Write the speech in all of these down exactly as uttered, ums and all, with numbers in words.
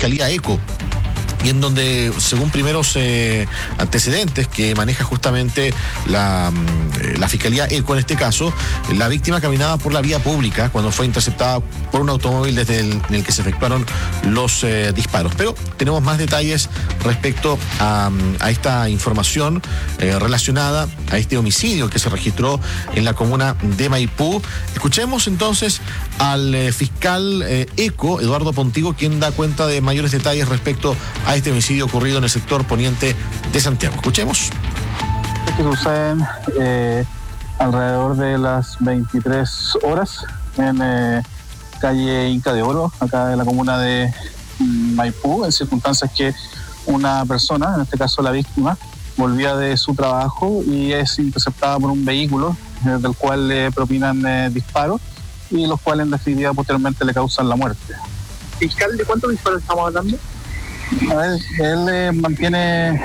Fiscalía ECO, y en donde, según primeros eh, antecedentes que maneja justamente la, la Fiscalía ECO en este caso, la víctima caminaba por la vía pública cuando fue interceptada por un automóvil desde el, en el que se efectuaron los eh, disparos. Pero tenemos más detalles respecto a, a esta información eh, relacionada a este homicidio que se registró en la comuna de Maipú. Escuchemos entonces al eh, fiscal eh, ECO, Eduardo Pontigo, quien da cuenta de mayores detalles respecto a este homicidio ocurrido en el sector poniente de Santiago. Escuchemos. Que suceden eh, alrededor de las veintitrés horas en eh, calle Inca de Oro, acá en la comuna de Maipú, en circunstancias que una persona, en este caso la víctima, volvía de su trabajo y es interceptada por un vehículo eh, del cual le propinan eh, disparos y los cuales en definitiva posteriormente le causan la muerte. Fiscal, ¿de cuántos disparos estamos hablando? A ver, él eh, mantiene,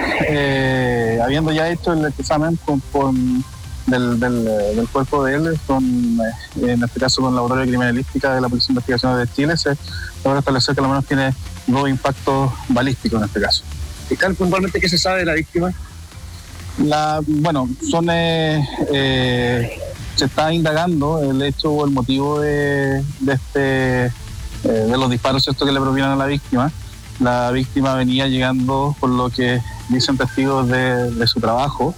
eh, habiendo ya hecho el examen con, con del, del, del cuerpo de él, con, eh, en este caso con la laboratorio criminalística de la Policía de Investigaciones de Chile, se logra establecer que al menos tiene dos impactos balísticos en este caso. Fiscal, puntualmente, ¿qué se sabe de la víctima? La, bueno, son eh, eh, se está indagando el hecho o el motivo de, de este eh, de los disparos, ¿cierto?, que le provienen a la víctima. La víctima venía llegando, por lo que dicen testigos de, de su trabajo,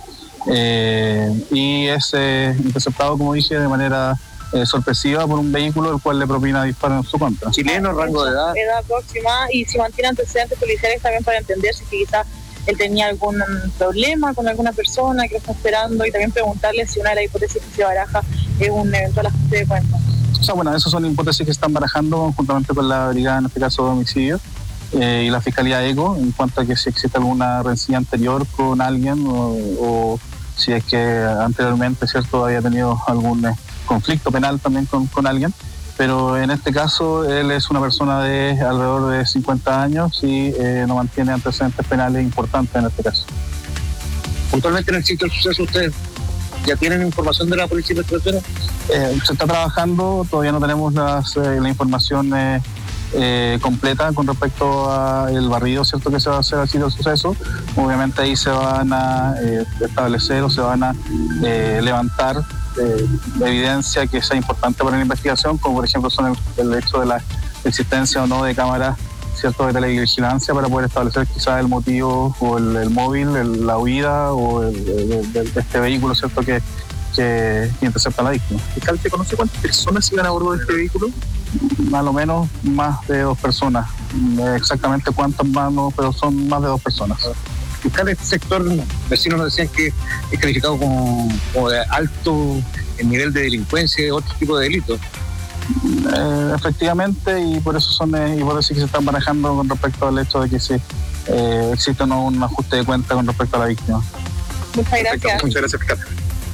eh, y es eh, interceptado, como dije, de manera eh, sorpresiva por un vehículo el cual le propina disparos en su contra. ¿Chileno, rango de edad? Edad próxima, y si mantiene antecedentes policiales también para entender si quizás él tenía algún problema con alguna persona que lo está esperando, y también preguntarle si una de las hipótesis que se baraja es un eventual ajuste de cuentas. O sea, bueno, esas son hipótesis que están barajando conjuntamente con la brigada, en este caso de homicidio, eh, y la Fiscalía ECO, en cuanto a que si existe alguna rencilla anterior con alguien o, o si es que anteriormente, cierto, había tenido algún eh, conflicto penal también con, con alguien. Pero en este caso él es una persona de alrededor de cincuenta años y eh, no mantiene antecedentes penales importantes en este caso. Puntualmente en el sitio del suceso, ¿ustedes ya tienen información de la Policía Investigadora? Eh, se está trabajando, todavía no tenemos las, eh, la información eh, eh, completa con respecto al barrido, ¿cierto?, que se va a hacer al sitio del suceso. Obviamente ahí se van a eh, establecer o se van a eh, levantar de, de evidencia que sea importante para la investigación, como por ejemplo son el, el hecho de la existencia o no de cámaras, cierto, de televigilancia, para poder establecer quizás el motivo o el, el móvil, el, la huida o el, el, el, este vehículo, cierto, que, que intercepta a la víctima. Fiscal, ¿te conoce cuántas personas iban a bordo de este vehículo? Más o menos más de dos personas, exactamente cuántas más, no, pero son más de dos personas. Fiscal, este sector, vecinos nos decían que es calificado como, como de alto en nivel de delincuencia y otro tipo de delitos. Eh, efectivamente, y por eso son eh, hipótesis que se están manejando con respecto al hecho de que si eh, existe o no un ajuste de cuenta con respecto a la víctima. Muchas gracias. Muchas gracias, fiscal.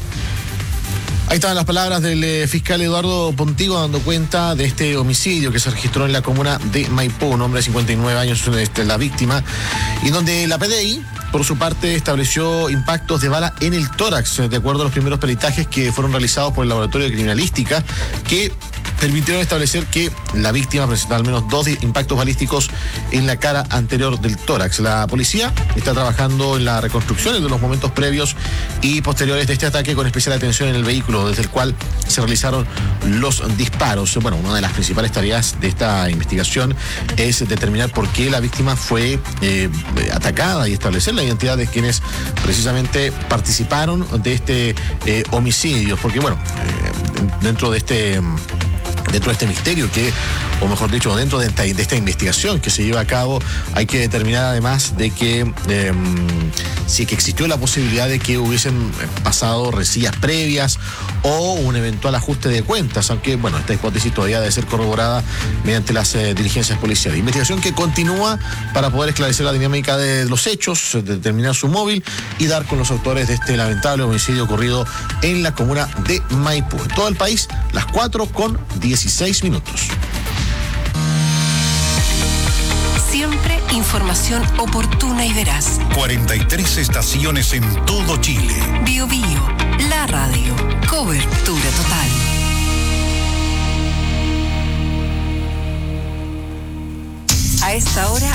Ahí estaban las palabras del eh, fiscal Eduardo Pontigo dando cuenta de este homicidio que se registró en la comuna de Maipú, un hombre de cincuenta y nueve años, este, la víctima, y donde la P D I, por su parte, estableció impactos de bala en el tórax, de acuerdo a los primeros peritajes que fueron realizados por el Laboratorio de Criminalística, que permitieron establecer que la víctima presentaba al menos dos impactos balísticos en la cara anterior del tórax. La policía está trabajando en la reconstrucción de los momentos previos y posteriores de este ataque, con especial atención en el vehículo desde el cual se realizaron los disparos. Bueno, una de las principales tareas de esta investigación es determinar por qué la víctima fue eh, atacada y establecer la identidad de quienes precisamente participaron de este eh, homicidio, porque bueno, eh, dentro de este dentro de este misterio que, o mejor dicho, dentro de esta, de esta investigación que se lleva a cabo, hay que determinar además de que eh, si que existió la posibilidad de que hubiesen pasado rencillas previas o un eventual ajuste de cuentas, aunque bueno, esta hipótesis todavía debe ser corroborada mediante las eh, diligencias policiales. Investigación que continúa para poder esclarecer la dinámica de los hechos, determinar su móvil y dar con los autores de este lamentable homicidio ocurrido en la comuna de Maipú. En todo el país, las cuatro con dieciséis minutos. Siempre información oportuna y veraz. cuarenta y tres estaciones en todo Chile. Bio Bio, la radio. Cobertura total. A esta hora